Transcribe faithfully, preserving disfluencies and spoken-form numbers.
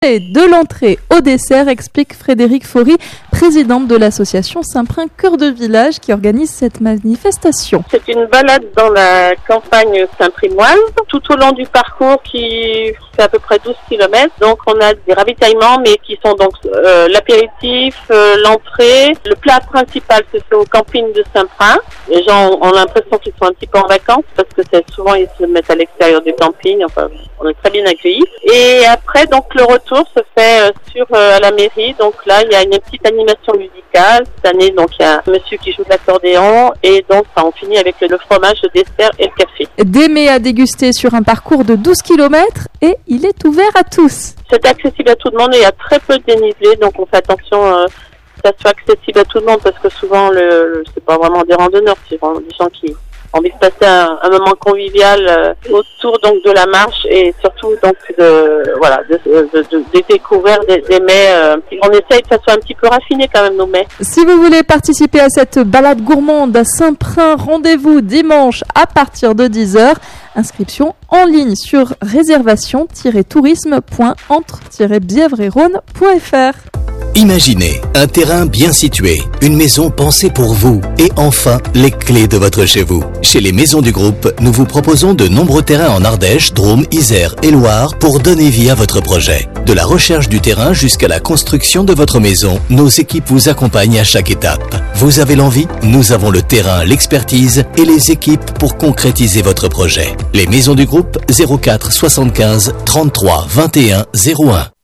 De l'entrée au dessert, explique Frédéric Faury, présidente de l'association Saint-Prin Cœur de Village qui organise cette manifestation. C'est une balade dans la campagne saint-primoise, tout au long du parcours qui fait à peu près douze kilomètres. Donc on a des ravitaillements mais qui sont donc euh, l'apéritif, euh, l'entrée. Le plat principal se fait au camping de Saint-Prin. Les gens ont l'impression qu'ils sont un petit peu en vacances parce que c'est souvent ils se mettent à l'extérieur du camping. Enfin, on est très bien accueillis. Et après donc le retour se fait euh, sur euh, à la mairie. Donc là il y a une petite animation musicale. Cette année donc il y a un monsieur qui joue de l'accordéon et donc enfin, on finit avec le, le fromage, le dessert et le café. Des mets à déguster sur un parcours de douze kilomètres et il est ouvert à tous. C'est accessible à tout le monde et il y a très peu de dénivelé, donc on fait attention euh, que ça soit accessible à tout le monde parce que souvent le, le c'est pas vraiment des randonneurs, c'est vraiment des gens qui ont envie de passer un, un moment convivial euh, autour donc de la marche et surtout donc de voilà de, de, de, de découvrir des, des mets. Euh, on essaye que ça soit un petit peu raffiné quand même nos mets. Si vous voulez participer à cette balade gourmande à Saint-Prin, rendez-vous dimanche à partir de dix heures. Inscription en ligne sur réservation tiret tourisme point entre tiret bièvre et rhône point f r. Imaginez un terrain bien situé, une maison pensée pour vous et enfin les clés de votre chez vous. Chez les Maisons du Groupe, nous vous proposons de nombreux terrains en Ardèche, Drôme, Isère et Loire pour donner vie à votre projet. De la recherche du terrain jusqu'à la construction de votre maison, nos équipes vous accompagnent à chaque étape. Vous avez l'envie? Nous avons le terrain, l'expertise et les équipes pour concrétiser votre projet. Les Maisons du Groupe, zéro quatre soixante-quinze trente-trois vingt et un zéro un.